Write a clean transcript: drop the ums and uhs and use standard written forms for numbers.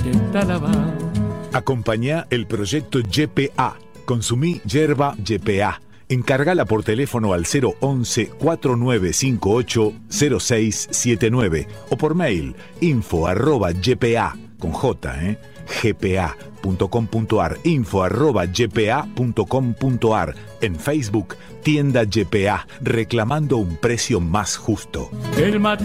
Acompañá el proyecto YPA. Consumí yerba YPA. Encargala por teléfono al 011-4958-0679 o por mail info@ypa con J, gpa.com.ar, info@ypa.com.ar. En Facebook, tienda YPA, reclamando un precio más justo.